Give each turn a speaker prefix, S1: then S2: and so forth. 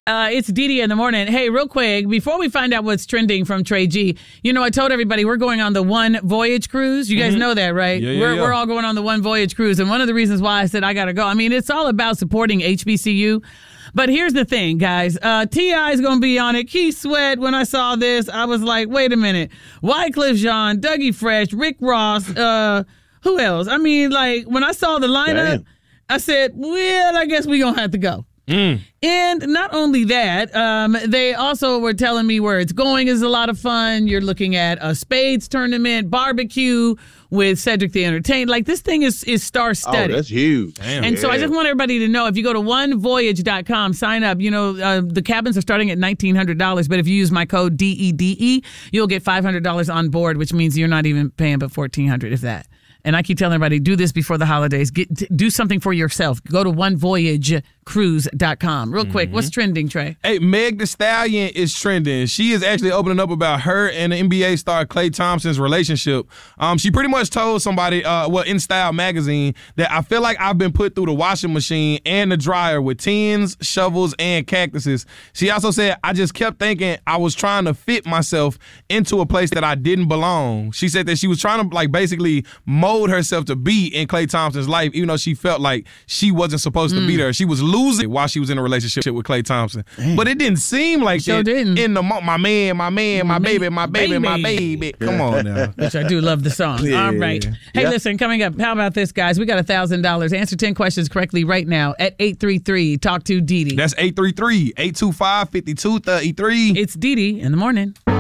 S1: It's Dee in the morning. Hey, real quick, before we find out what's trending from Trey G, I told everybody we're going on the One Voyage cruise. You guys know that, right? We're all going on the One Voyage cruise. And one of the reasons why I said I got to go, it's all about supporting HBCU. But here's the thing, guys. T.I. is going to be on it. Keith Sweat, when I saw this, I was like, wait a minute. Wycliffe Jean, Dougie Fresh, Rick Ross, who else? When I saw the lineup, I said, well, I guess we're going to have to go. And not only that, they also were telling me where it's going is a lot of fun. You're looking at a spades tournament, barbecue with Cedric the Entertainer. This thing is star-studded.
S2: Oh, that's huge.
S1: Damn. So I just want everybody to know, if you go to onevoyage.com, sign up. The cabins are starting at $1,900, but if you use my code DEDE, you'll get $500 on board, which means you're not even paying but $1,400, if that. And I keep telling everybody, do this before the holidays. Do something for yourself. Go to onevoyagecruise.com. Real quick, what's trending, Trey?
S3: Hey, Meg Thee Stallion is trending. She is actually opening up about her and the NBA star Klay Thompson's relationship. She pretty much told somebody, in Style magazine, that I feel like I've been put through the washing machine and the dryer with tins, shovels, and cactuses. She also said, I just kept thinking I was trying to fit myself into a place that I didn't belong. She said that she was trying to basically mold herself to be in Klay Thompson's life, even though she felt like she wasn't supposed to be there. She was losing while she was in a relationship with Klay Thompson. Damn. But it didn't seem like that in the my man, my baby. Come on now.
S1: Which I do love the song. Yeah. All right. Hey, listen, coming up, how about this, guys? We got $1,000. Answer 10 questions correctly right now at 833 Talk to Dee Dee.
S3: That's 833-825-5233.
S1: It's Dee Dee in the morning.